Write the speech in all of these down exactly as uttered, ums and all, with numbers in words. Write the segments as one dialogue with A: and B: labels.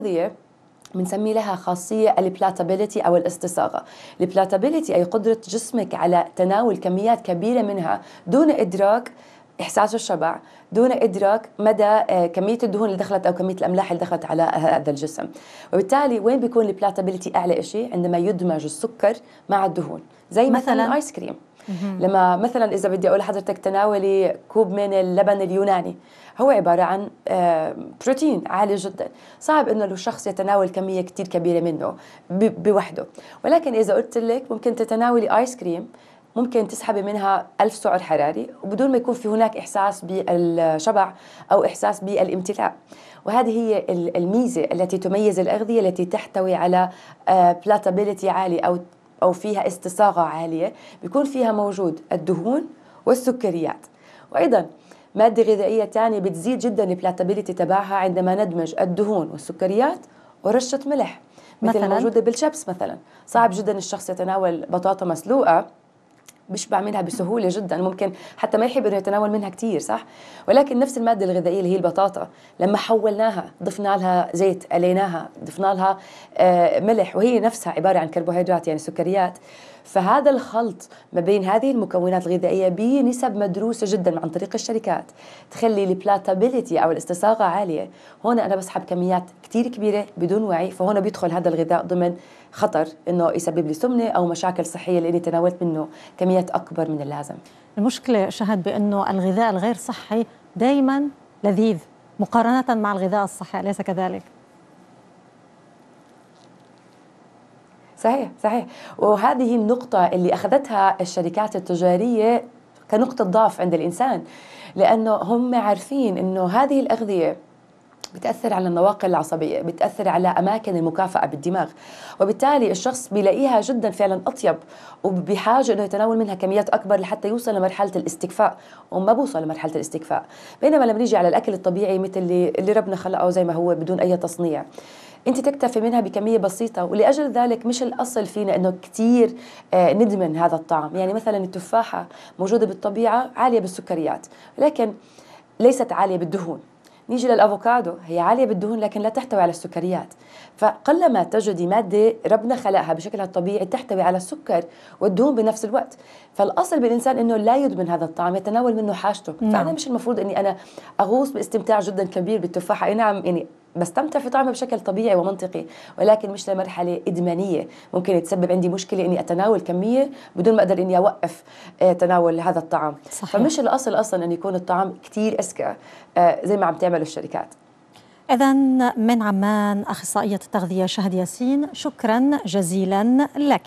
A: بنسمي لها خاصية البلاتابيليتي أو الاستصاغة. البلاتابيليتي أي قدرة جسمك على تناول كميات كبيرة منها دون إدراك إحساس الشبع، دون إدراك مدى كمية الدهون اللي دخلت أو كمية الأملاح اللي دخلت على هذا الجسم. وبالتالي وين بيكون البلاتابيليتي أعلى شيء؟ عندما يدمج السكر مع الدهون، زي مثلا, مثلاً آيس كريم. لما مثلا إذا بدي أقول لحضرتك تناولي كوب من اللبن اليوناني، هو عبارة عن بروتين عالي جدا، صعب إنه الشخص يتناول كمية كتير كبيرة منه بوحده. ولكن إذا قلت لك ممكن تتناولي آيس كريم، ممكن تسحبي منها ألف سعر حراري وبدون ما يكون في هناك إحساس بالشبع أو إحساس بالامتلاء. وهذه هي الميزة التي تميز الأغذية التي تحتوي على بلاتابيليتي عالي أو أو فيها استصاغة عالية، بيكون فيها موجود الدهون والسكريات. وأيضا مادة غذائية تانية بتزيد جدا البلاتابيليتي تبعها عندما ندمج الدهون والسكريات ورشة ملح، مثل مثلاً موجودة بالشيبس مثلا. صعب جدا الشخص يتناول بطاطا مسلوقة، بيشبع منها بسهولة جدا، ممكن حتى ما يحب انه يتناول منها كتير، صح؟ ولكن نفس المادة الغذائية اللي هي البطاطا، لما حولناها ضفنا لها زيت، قليناها، ضفنا لها آه ملح، وهي نفسها عبارة عن كربوهيدرات يعني سكريات. فهذا الخلط ما بين هذه المكونات الغذائية بنسب مدروسة جدا عن طريق الشركات تخلي البلاتابيليتي أو الاستصاغة عالية. هون أنا بسحب كميات كتير كبيرة بدون وعي، فهون بيدخل هذا الغذاء ضمن خطر إنه يسبب لي سمنة أو مشاكل صحية لأني تناولت منه كميات أكبر من اللازم.
B: المشكلة شهد بأنه الغذاء الغير صحي دايما لذيذ مقارنة مع الغذاء الصحي، أليس كذلك؟
A: صحيح صحيح، وهذه النقطة اللي أخذتها الشركات التجارية كنقطة ضعف عند الإنسان، لأنه هم عارفين إنه هذه الأغذية بتأثر على النواقل العصبية، بتأثر على أماكن المكافأة بالدماغ، وبالتالي الشخص بيلاقيها جدا فعلا أطيب وبحاجة إنه يتناول منها كميات أكبر لحتى يوصل لمرحلة الاستكفاء، وما بوصل لمرحلة الاستكفاء. بينما لما نيجي على الأكل الطبيعي مثل اللي, اللي ربنا خلقه زي ما هو بدون أي تصنيع، انت تكتفي منها بكميه بسيطه، ولاجل ذلك مش الاصل فينا انه كثير آه ندمن هذا الطعم. يعني مثلا التفاحه موجوده بالطبيعه عاليه بالسكريات لكن ليست عاليه بالدهون. نيجي للافوكادو، هي عاليه بالدهون لكن لا تحتوي على السكريات. فقلما تجدي ماده ربنا خلقها بشكلها الطبيعي تحتوي على السكر والدهون بنفس الوقت. فالاصل بالانسان انه لا يدمن هذا الطعم، يتناول منه حاجته. نعم. فانا مش المفروض اني انا اغوص باستمتاع جدا كبير بالتفاحه، اي نعم يعني بستمتع في طعمها بشكل طبيعي ومنطقي، ولكن مش لمرحله ادمانيه ممكن يتسبب عندي مشكله اني اتناول كميه بدون ما اقدر اني اوقف تناول هذا الطعام. صحيح. فمش الاصل اصلا ان يكون الطعام كثير اذكى زي ما عم تعمل الشركات.
B: إذا من عمان اخصائيه التغذيه شهد ياسين، شكرا جزيلا لك.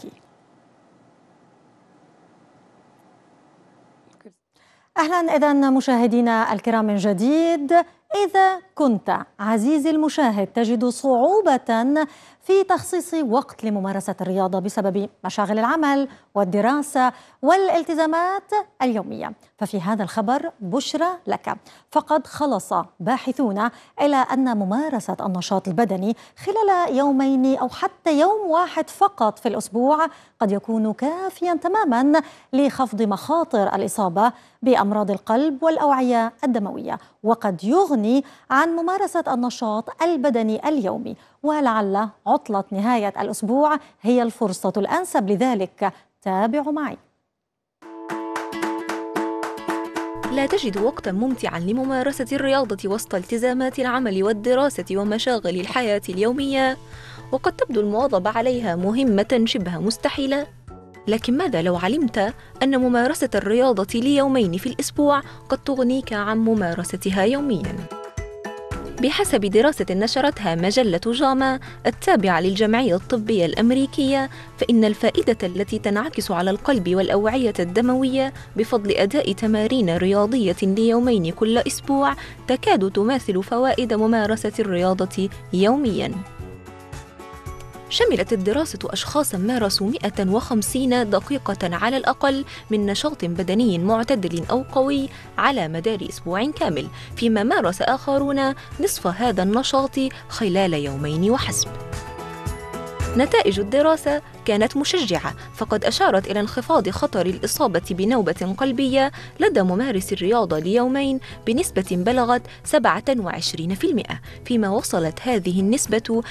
B: اهلا اذا مشاهدينا الكرام من جديد. إذا كنت عزيزي المشاهد تجد صعوبة في تخصيص وقت لممارسة الرياضة بسبب مشاغل العمل والدراسة والالتزامات اليومية، ففي هذا الخبر بشرى لك، فقد خلص باحثون إلى أن ممارسة النشاط البدني خلال يومين أو حتى يوم واحد فقط في الأسبوع قد يكون كافيا تماما لخفض مخاطر الإصابة بأمراض القلب والأوعية الدموية، وقد يغني عن ممارسة النشاط البدني اليومي. ولعل عطلة نهاية الأسبوع هي الفرصة الأنسب لذلك. تابعوا معي.
C: لا تجد وقتا ممتعا لممارسة الرياضة وسط التزامات العمل والدراسة ومشاغل الحياة اليومية، وقد تبدو المواظبة عليها مهمة شبه مستحيلة. لكن ماذا لو علمت أن ممارسة الرياضة ليومين في الأسبوع قد تغنيك عن ممارستها يومياً؟ بحسب دراسة نشرتها مجلة جاما التابعة للجمعية الطبية الأمريكية، فإن الفائدة التي تنعكس على القلب والأوعية الدموية بفضل أداء تمارين رياضية ليومين كل أسبوع تكاد تماثل فوائد ممارسة الرياضة يومياً. شملت الدراسة أشخاصاً مارسوا مئة وخمسين دقيقة على الأقل من نشاط بدني معتدل أو قوي على مدار أسبوع كامل، فيما مارس آخرون نصف هذا النشاط خلال يومين وحسب. نتائج الدراسة كانت مشجعة، فقد أشارت إلى انخفاض خطر الإصابة بنوبة قلبية لدى ممارس الرياضة ليومين بنسبة بلغت سبعة وعشرين بالمئة، فيما وصلت هذه النسبة